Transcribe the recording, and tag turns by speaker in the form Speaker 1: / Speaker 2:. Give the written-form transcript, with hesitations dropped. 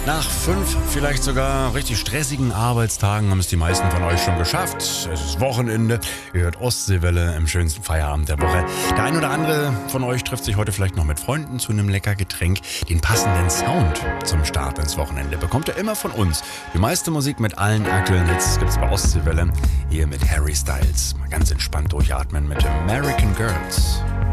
Speaker 1: Nach 5, vielleicht sogar richtig stressigen Arbeitstagen haben es die meisten von euch schon geschafft. Es ist Wochenende, ihr hört Ostseewelle im schönsten Feierabend der Woche. Der ein oder andere von euch trifft sich heute vielleicht noch mit Freunden zu einem lecker Getränk. Den passenden Sound zum Start ins Wochenende bekommt ihr immer von uns. Die meiste Musik mit allen aktuellen Hits gibt's bei Ostseewelle. Hier mit Harry Styles. Mal ganz entspannt durchatmen mit American Girls.